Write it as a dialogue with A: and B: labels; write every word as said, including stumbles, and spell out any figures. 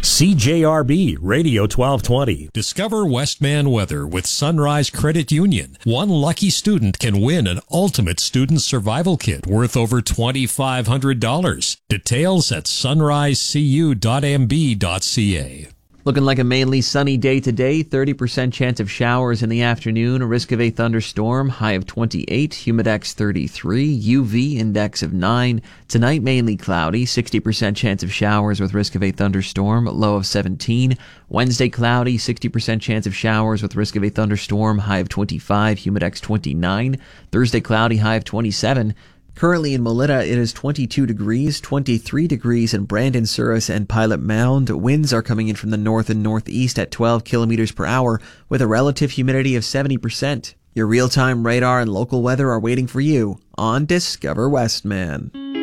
A: C J R B Radio twelve twenty.
B: Discover Westman Weather with Sunrise Credit Union. One lucky student can win an ultimate student survival kit worth over twenty-five hundred dollars. Details at sunrise c u dot m b dot c a.
C: Looking like a mainly sunny day today, thirty percent chance of showers in the afternoon, a risk of a thunderstorm, high of twenty-eight, humidex thirty-three, U V index of nine. Tonight mainly cloudy, sixty percent chance of showers with risk of a thunderstorm, low of seventeen. Wednesday cloudy, sixty percent chance of showers with risk of a thunderstorm, high of twenty-five, humidex twenty-nine. Thursday cloudy, high of twenty-seven. Currently in Melita, it is twenty-two degrees, twenty-three degrees in Brandon, Souris, and Pilot Mound. Winds are coming in from the north and northeast at twelve kilometers per hour with a relative humidity of seventy percent. Your real-time radar and local weather are waiting for you on Discover Westman.